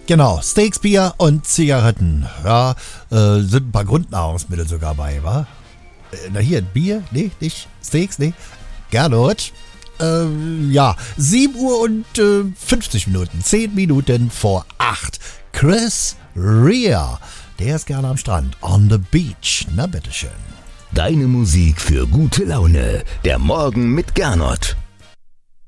Genau, Steaks, Bier und Zigaretten. Ja, sind ein paar Grundnahrungsmittel sogar bei, wa? Na hier, Bier? Nee, nicht. Steaks? Nee. Gernot? Ja, 7 Uhr und 50 Minuten. 10 Minuten vor 8. Chris Rea. Der ist gerne am Strand. On the beach. Na, bitteschön. Deine Musik für gute Laune. Der Morgen mit Gernot.